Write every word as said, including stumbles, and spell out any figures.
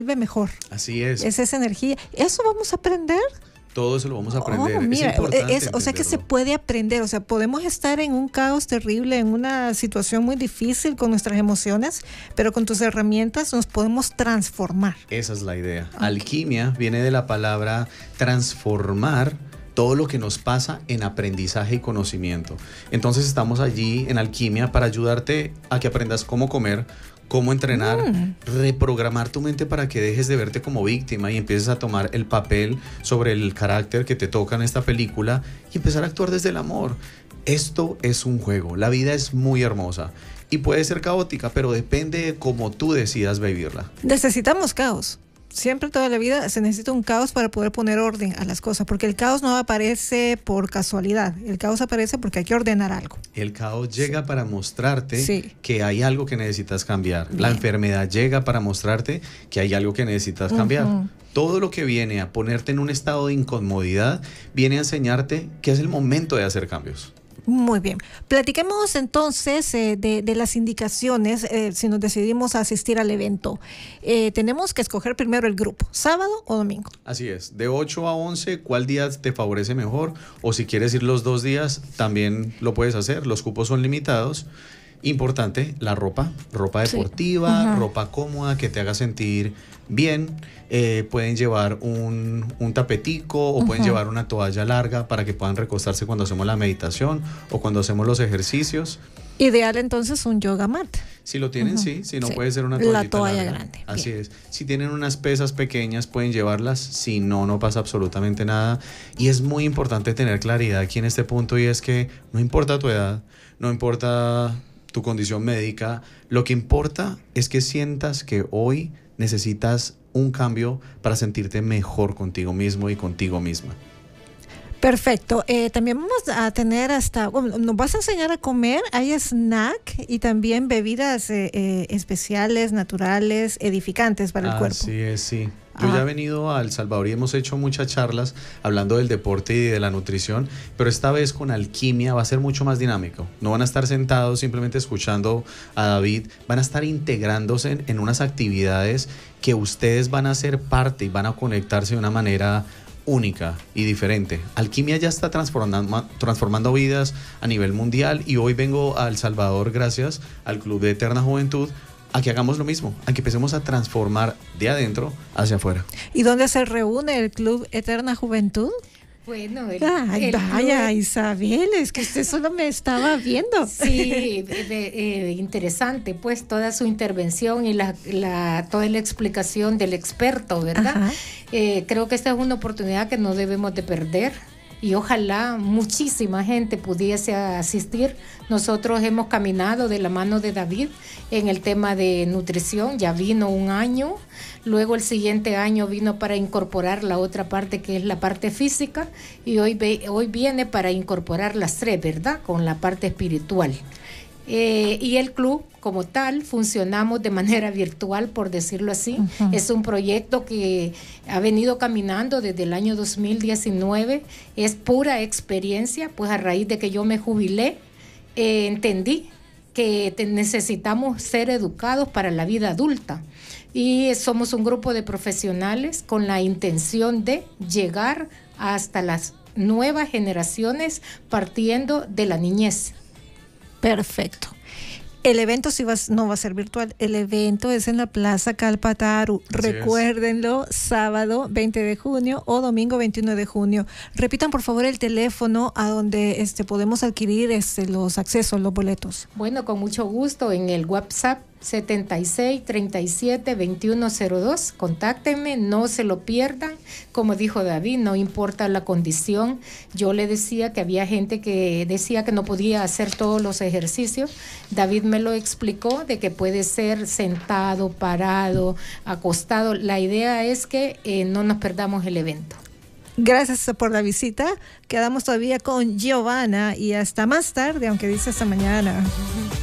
mejor. Así es. Es esa energía. ¿Eso vamos a aprender? Todo eso lo vamos a aprender. Oh, mira, es importante es, o sea que se entenderlo. puede aprender, o sea, podemos estar en un caos terrible, en una situación muy difícil con nuestras emociones, pero con tus herramientas nos podemos transformar. Esa es la idea. Okay. Alquimia viene de la palabra transformar todo lo que nos pasa en aprendizaje y conocimiento. Entonces estamos allí en Alquimia para ayudarte a que aprendas cómo comer, cómo entrenar, mm. reprogramar tu mente para que dejes de verte como víctima y empieces a tomar el papel sobre el carácter que te toca en esta película y empezar a actuar desde el amor. Esto es un juego, la vida es muy hermosa y puede ser caótica, pero depende de cómo tú decidas vivirla. Necesitamos caos. Siempre toda la vida se necesita un caos para poder poner orden a las cosas, porque el caos no aparece por casualidad, el caos aparece porque hay que ordenar algo. El caos llega sí. para mostrarte sí. que hay algo que necesitas cambiar. Bien. La enfermedad llega para mostrarte que hay algo que necesitas cambiar. Uh-huh. Todo lo que viene a ponerte en un estado de incomodidad viene a enseñarte que es el momento de hacer cambios. Muy bien. Platiquemos entonces eh, de, de las indicaciones eh, si nos decidimos a asistir al evento. Eh, tenemos que escoger primero el grupo, sábado o domingo. Así es, de ocho a once, ¿cuál día te favorece mejor? O si quieres ir los dos días, también lo puedes hacer, los cupos son limitados. Importante, la ropa, ropa deportiva, sí. uh-huh. ropa cómoda que te haga sentir bien. Eh, pueden llevar un, un tapetico o uh-huh. pueden llevar una toalla larga para que puedan recostarse cuando hacemos la meditación o cuando hacemos los ejercicios. Ideal entonces un yoga mat. Si lo tienen, uh-huh. sí, si no sí. puede ser una toallita La toalla larga. grande. Así bien. es. Si tienen unas pesas pequeñas pueden llevarlas, si no, no pasa absolutamente nada. Y es muy importante tener claridad aquí en este punto y es que no importa tu edad, no importa tu condición médica, lo que importa es que sientas que hoy necesitas un cambio para sentirte mejor contigo mismo y contigo misma. Perfecto. Eh, también vamos a tener hasta, bueno, nos vas a enseñar a comer, hay snack y también bebidas eh, eh, especiales, naturales, edificantes para el ah, cuerpo. Así es, sí. Yo ah. ya he venido a El Salvador y hemos hecho muchas charlas hablando del deporte y de la nutrición, pero esta vez con Alquimia va a ser mucho más dinámico. No van a estar sentados simplemente escuchando a David, van a estar integrándose en, en unas actividades que ustedes van a ser parte y van a conectarse de una manera única y diferente. Alquimia ya está transformando, transformando vidas a nivel mundial y hoy vengo a El Salvador gracias al Club de Eterna Juventud a que hagamos lo mismo, a que empecemos a transformar de adentro hacia afuera. ¿Y dónde se reúne el Club Eterna Juventud? Bueno, el, Ay, el vaya, club... Isabel, es que usted solo me estaba viendo. Sí, de, de, eh, interesante, pues, toda su intervención y la, la toda la explicación del experto, ¿verdad? Eh, creo que esta es una oportunidad que no debemos de perder. Y ojalá muchísima gente pudiese asistir. Nosotros hemos caminado de la mano de David en el tema de nutrición, ya vino un año, luego el siguiente año vino para incorporar la otra parte que es la parte física y hoy, ve, hoy viene para incorporar las tres, ¿verdad? Con la parte espiritual. Eh, y el club como tal funcionamos de manera virtual, por decirlo así. Uh-huh. Es un proyecto que ha venido caminando desde el año dos mil diecinueve, es pura experiencia, pues a raíz de que yo me jubilé, eh, entendí que te necesitamos ser educados para la vida adulta y somos un grupo de profesionales con la intención de llegar hasta las nuevas generaciones partiendo de la niñez. Perfecto. El evento sí va, no va a ser virtual, el evento es en la Plaza Calpataru. Así Recuérdenlo, es. Sábado veinte de junio o domingo veintiuno de junio. Repitan por favor el teléfono a donde este, podemos adquirir este, los accesos, los boletos. Bueno, con mucho gusto en el WhatsApp setenta y seis, treinta y siete, veintiuno cero dos. Contáctenme, no se lo pierdan. Como dijo David, no importa la condición. Yo le decía que había gente que decía que no podía hacer todos los ejercicios. David me lo explicó de que puede ser sentado, parado, acostado. La idea es que eh, no nos perdamos el evento. Gracias por la visita. Quedamos todavía con Giovanna y hasta más tarde, aunque dice hasta mañana. Uh-huh.